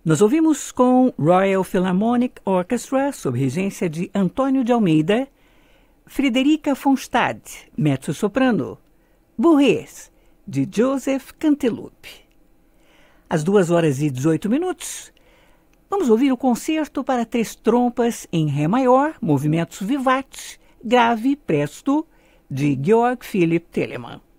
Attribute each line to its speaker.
Speaker 1: Nós ouvimos com Royal Philharmonic Orchestra, sob regência de Antônio de Almeida, Frederica von Stade, mezzo-soprano, Bourrées, de Joseph Canteloup. Às 2h18, vamos ouvir o concerto para 3 trompas em Ré maior, movimentos vivace, grave, presto, de Georg Philipp Telemann.